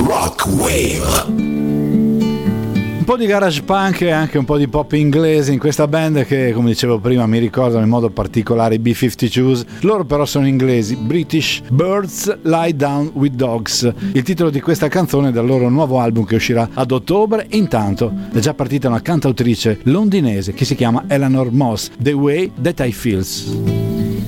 Rock Wave. Un po' di garage punk e anche un po' di pop inglese in questa band che, come dicevo prima, mi ricordano in modo particolare i B-52s. Loro però sono inglesi, British Birds Lie Down with Dogs. Il titolo di questa canzone è dal loro nuovo album che uscirà ad ottobre e intanto è già partita una cantautrice londinese che si chiama Eleanor Moss, The Way That I Feels.